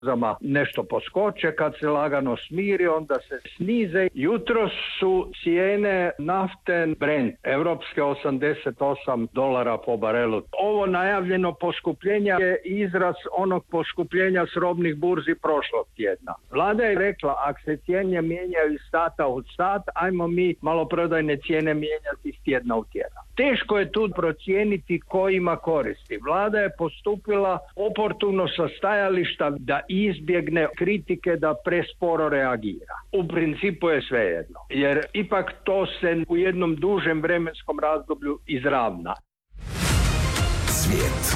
nešto poskoče, kad se lagano smiri, onda se snize. Jutros su cijene nafte Brent europske $88 po barelu. Ovo najavljeno poskupljenje je izraz onog poskupljenja s robnih burzi prošlog tjedna. Vlada je rekla, ako se cijene mijenjaju iz sata u sat, ajmo mi maloprodajne cijene mijenjati iz tjedna u tjedan. Teško je tu procijeniti ko ima koristi. Vlada je postupila oportuno sa stajališta da izbjegne kritike, da presporo reagira. U principu je svejedno, jer ipak to se u jednom dužem vremenskom razdoblju izravna. Svijet.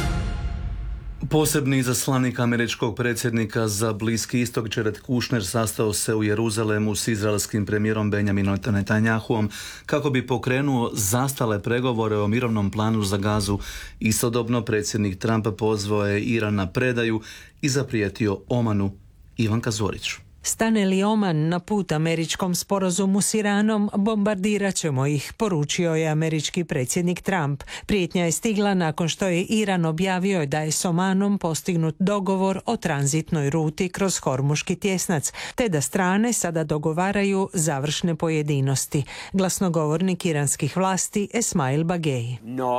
Posebni izaslanik američkog predsjednika za Bliski istok Jared Kushner sastao se u Jeruzalemu s izraelskim premijerom Benjaminom Netanjahuom kako bi pokrenuo zastale pregovore o mirovnom planu za Gazu. Istodobno predsjednik Trump pozvao je Iran na predaju i zaprijetio Omanu. Ivanka Zorić. Stane li Oman na put američkom sporazumu s Iranom, bombardirat ćemo ih, poručio je američki predsjednik Trump. Prijetnja je stigla nakon što je Iran objavio da je s Omanom postignut dogovor o tranzitnoj ruti kroz Hormuški tjesnac, te da strane sada dogovaraju završne pojedinosti. Glasnogovornik iranskih vlasti Esmail Bagei.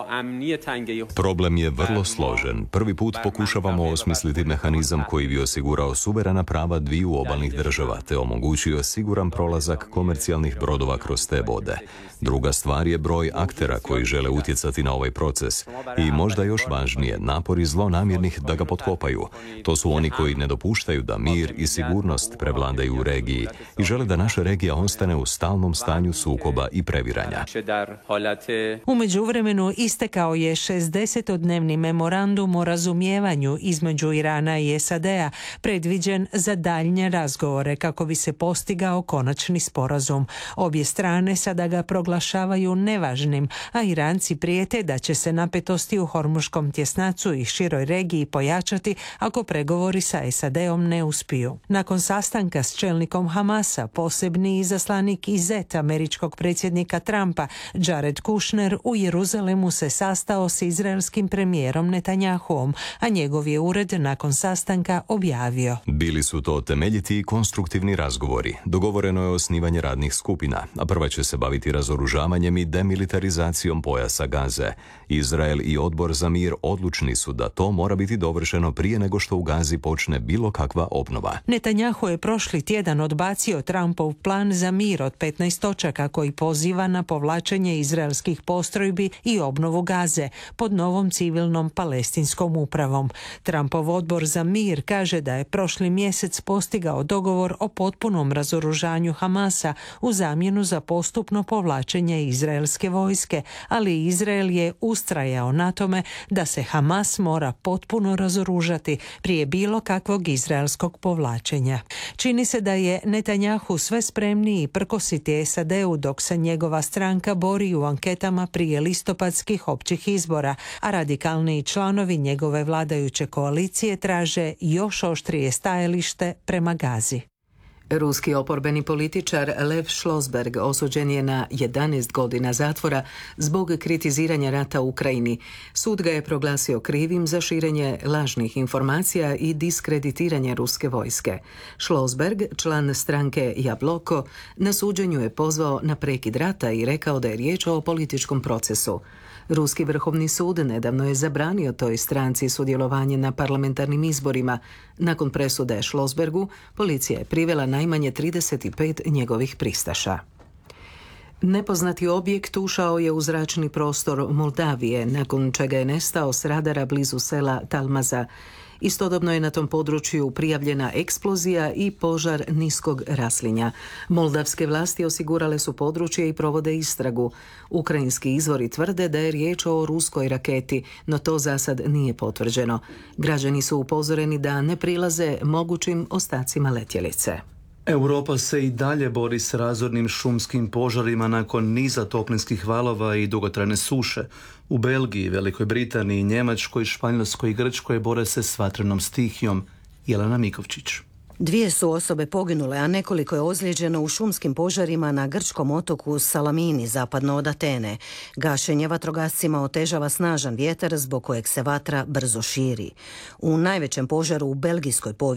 Problem je vrlo složen. Prvi put pokušavamo osmisliti mehanizam koji bi osigurao suverena prava dviju obalnih država te omogućio siguran prolazak komercijalnih brodova kroz te vode. Druga stvar je broj aktera koji žele utjecati na ovaj proces i možda još važnije, napori zlonamjernih da ga potkopaju. To su oni koji ne dopuštaju da mir i sigurnost prevladaju u regiji i žele da naša regija ostane u stalnom stanju sukoba i previranja. U međuvremenu istekao je 60-dnevni memorandum o razumijevanju između Irana i SAD-a, predviđen za daljnje razgovore kako bi se postigao konačni sporazum. Obje strane sada ga proglašavaju nevažnim, a Iranci prijete da će se napetosti u Hormuškom tjesnacu i široj regiji pojačati ako pregovori sa SAD-om ne uspiju. Nakon sastanka s čelnikom Hamasa, posebni izaslanik i zet američkog predsjednika Trumpa, Jared Kushner, u Jeruzalemu se sastao s izraelskim premijerom Netanjahuom, a njegov je ured nakon sastanka objavio: Bili su to temeljiti i konstruktivni razgovori. Dogovoreno je osnivanje radnih skupina, a prva će se baviti razoružavanjem i demilitarizacijom pojasa Gaze. Izrael i Odbor za mir odlučni su da to mora biti dovršeno prije nego što u Gazi počne bilo kakva obnova. Netanjahu je prošli tjedan odbacio Trumpov plan za mir od 15 točaka koji poziva na povlačenje izraelskih postrojbi i obnovu Gaze pod novom civilnom palestinskom upravom. Trumpov odbor za mir kaže da je prošli mjesec postigao dogovor o potpunom razoružanju Hamasa u zamjenu za postupno povlačenje izraelske vojske, ali Izrael je ustrajao na tome da se Hamas mora potpuno razoružati prije bilo kakvog izraelskog povlačenja. Čini se da je Netanjahu sve spremniji prkositi SAD-u dok se njegova stranka bori u anketama prije listopadskih općih izbora, a radikalniji članovi njegove vladajuće koalicije traže još oštrije stajalište prema Gazi. Ruski oporbeni političar Lev Šlosberg osuđen je na 11 godina zatvora zbog kritiziranja rata u Ukrajini. Sud ga je proglasio krivim za širenje lažnih informacija i diskreditiranje ruske vojske. Šlosberg, član stranke Jabloko, na suđenju je pozvao na prekid rata i rekao da je riječ o političkom procesu. Ruski vrhovni sud nedavno je zabranio toj stranci sudjelovanje na parlamentarnim izborima. Nakon presude Šlosbergu, policija je privela najmanje 35 njegovih pristaša. Nepoznati objekt ušao je u zračni prostor Moldavije, nakon čega je nestao s radara blizu sela Talmaza. Istodobno je na tom području prijavljena eksplozija i požar niskog raslinja. Moldavske vlasti osigurale su područje i provode istragu. Ukrajinski izvori tvrde da je riječ o ruskoj raketi, no to za sad nije potvrđeno. Građani su upozoreni da ne prilaze mogućim ostacima letjelice. Europa se i dalje bori s razornim šumskim požarima nakon niza toplinskih valova i dugotrajne suše. U Belgiji, Velikoj Britaniji, Njemačkoj, Španjolskoj i Grčkoj bore se s vatrenom stihijom. Jelena Mikovčić. 2 su osobe poginule, a nekoliko je ozlijeđeno u šumskim požarima na grčkom otoku Salamini, zapadno od Atene. Gašenje vatrogascima otežava snažan vjetar zbog kojeg se vatra brzo širi. U najvećem požaru u belgijskoj povijesti